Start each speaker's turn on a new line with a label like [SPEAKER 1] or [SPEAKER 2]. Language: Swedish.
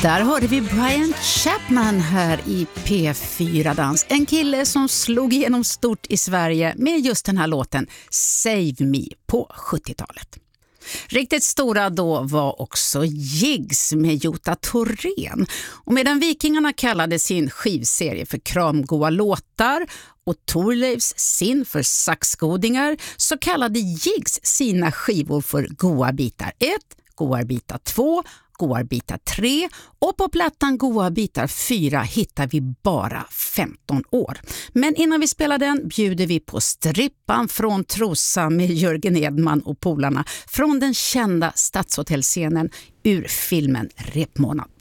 [SPEAKER 1] Där hörde vi Brian Chapman här i P4 Dans. En kille som slog igenom stort i Sverige med just den här låten Save Me på 70-talet. Riktigt stora då var också Jigs med Jota Thorén. Och medan Vikingarna kallade sin skivserie för Kramgoa låtar och Thorleifs sin för Saxgodingar, så kallade Jigs sina skivor för Goa bitar 1, Goa bitar 2, Goa bitar 3 och på plattan Goa bitar 4 hittar vi bara 15 år. Men innan vi spelar den bjuder vi på Strippan från Trosa med Jörgen Edman och polarna från den kända Stadshotellscenen ur filmen Repmånad.